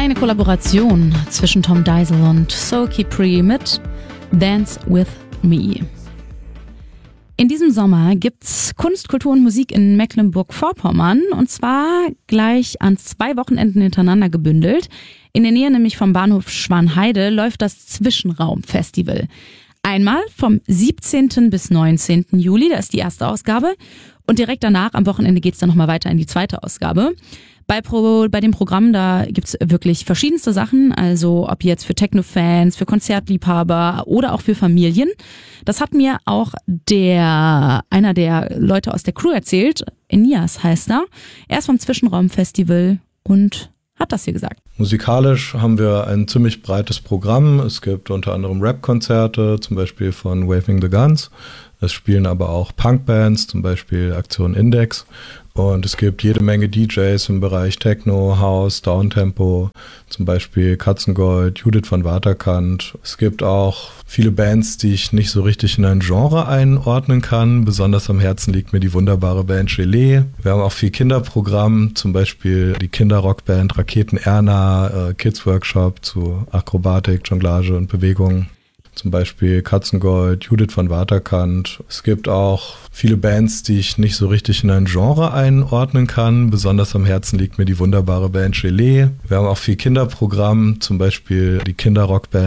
Eine Kollaboration zwischen Tom Deisel und Soul Kipri mit Dance With Me. In diesem Sommer gibt's Kunst, Kultur und Musik in Mecklenburg-Vorpommern und zwar gleich an 2 Wochenenden hintereinander gebündelt. In der Nähe nämlich vom Bahnhof Schwanheide läuft das Zwischenraum-Festival. Einmal vom 17. bis 19. Juli, da ist die erste Ausgabe und direkt danach am Wochenende geht's dann nochmal weiter in die zweite Ausgabe. Bei dem Programm, da gibt's wirklich verschiedenste Sachen, also ob jetzt für Techno-Fans, für Konzertliebhaber oder auch für Familien. Das hat mir auch einer der Leute aus der Crew erzählt, Enias heißt er. Er ist vom Zwischenraum-Festival und hat das hier gesagt. Musikalisch haben wir ein ziemlich breites Programm. Es gibt unter anderem Rap-Konzerte, zum Beispiel von Waving the Guns. Es spielen aber auch Punkbands, zum Beispiel Aktion Index. Und es gibt jede Menge DJs im Bereich Techno, House, Downtempo, zum Beispiel Katzengold, Judith von Waterkant. Es gibt auch viele Bands, die ich nicht so richtig in ein Genre einordnen kann. Besonders am Herzen liegt mir die wunderbare Band Gelee. Wir haben auch viel Kinderprogramm, zum Beispiel die Kinderrockband Raketen Erna, Kids Workshop zu Akrobatik, Jonglage und Bewegung. Zum Beispiel Katzengold, Judith von Waterkant. Es gibt auch viele Bands, die ich nicht so richtig in ein Genre einordnen kann. Besonders am Herzen liegt mir die wunderbare Band Gelee. Wir haben auch viel Kinderprogramm, zum Beispiel die Kinderrockband